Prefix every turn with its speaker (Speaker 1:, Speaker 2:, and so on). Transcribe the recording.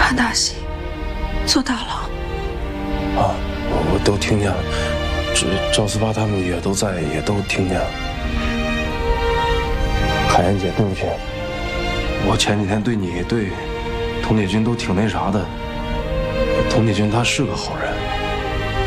Speaker 1: 判大刑，坐大牢。
Speaker 2: 啊，我都听见了，赵四八他们也都在，也都听见了。海燕姐，对不起，我前几天对你对佟铁军都挺那啥的。佟铁军他是个好人。